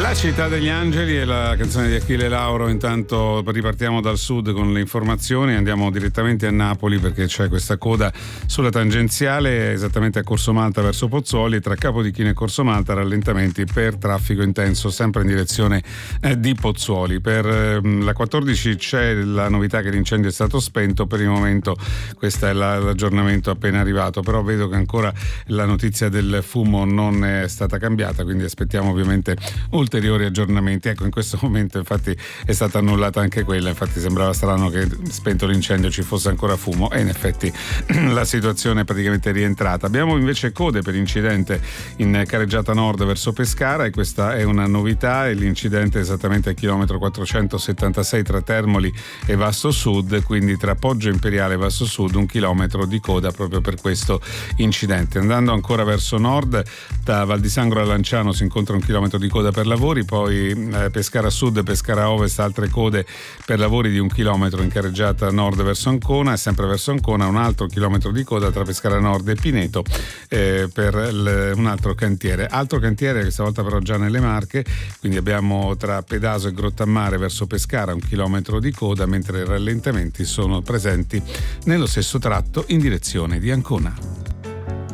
La città degli angeli è la canzone di Achille Lauro. Intanto ripartiamo dal sud con le informazioni, andiamo direttamente a Napoli perché c'è questa coda sulla tangenziale esattamente a Corso Malta verso Pozzuoli, tra Capodichino e Corso Malta rallentamenti per traffico intenso sempre in direzione di Pozzuoli. Per la 14 c'è la novità che l'incendio è stato spento, per il momento questo è l'aggiornamento appena arrivato, però vedo che ancora la notizia del fumo non è stata cambiata, quindi aspettiamo ovviamente ulteriori aggiornamenti. Ecco, in questo momento infatti è stata annullata anche quella, infatti sembrava strano che spento l'incendio ci fosse ancora fumo e in effetti la situazione è praticamente rientrata. Abbiamo invece code per incidente in carreggiata nord verso Pescara e questa è una novità, e l'incidente è esattamente al chilometro 476 tra Termoli e Vasto Sud, quindi tra Poggio Imperiale e Vasto Sud 1 chilometro di coda proprio per questo incidente. Andando ancora verso nord, da Val di Sangro a Lanciano si incontra 1 chilometro di coda per lavori, poi Pescara Sud e Pescara Ovest altre code per lavori di 1 chilometro in carreggiata nord verso Ancona, e sempre verso Ancona un altro chilometro di coda tra Pescara Nord e Pineto per un altro cantiere questa volta però già nelle Marche, quindi abbiamo tra Pedaso e Grottammare verso Pescara 1 chilometro di coda, mentre i rallentamenti sono presenti nello stesso tratto in direzione di Ancona.